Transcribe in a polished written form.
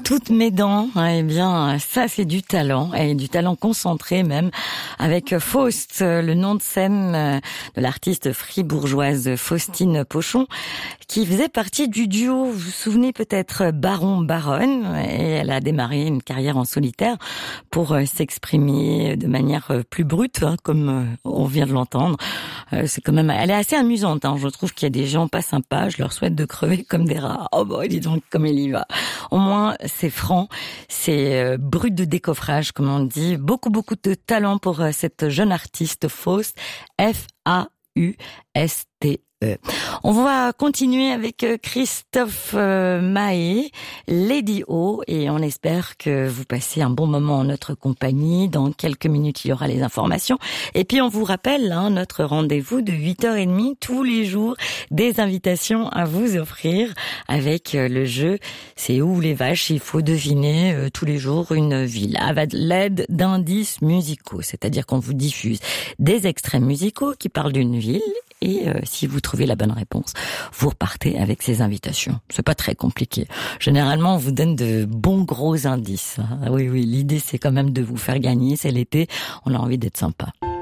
Toutes mes dents, eh bien, ça c'est du talent, et du talent concentré même, avec Faust, le nom de scène de l'artiste fribourgeoise Faustine Pochon, qui faisait partie du duo, vous vous souvenez peut-être, Baron-Baronne, et elle a démarré une carrière en solitaire pour s'exprimer de manière plus brute, comme on vient de l'entendre. C'est quand même, elle est assez amusante, je trouve qu'il y a des gens pas sympas, je leur souhaite de crever comme des rats. Oh bah, dis donc comme elle y va. Au moins, c'est franc, c'est brut de décoffrage, comme on dit. Beaucoup de talent pour cette jeune artiste Faust, F-A-U-S-T-E. On va continuer avec Christophe Mahé, Lady O, et on espère que vous passez un bon moment en notre compagnie. Dans quelques minutes, il y aura les informations. Et puis, on vous rappelle notre rendez-vous de 8h30 tous les jours, des invitations à vous offrir avec le jeu C'est où les vaches? Il faut deviner tous les jours une ville à l'aide d'indices musicaux. C'est-à-dire qu'on vous diffuse des extraits musicaux qui parlent d'une ville. Et si vous trouvez la bonne réponse, vous repartez avec ces invitations. C'est pas très compliqué. Généralement, on vous donne de bons gros indices. Oui, l'idée c'est quand même de vous faire gagner. C'est l'été, on a envie d'être sympa.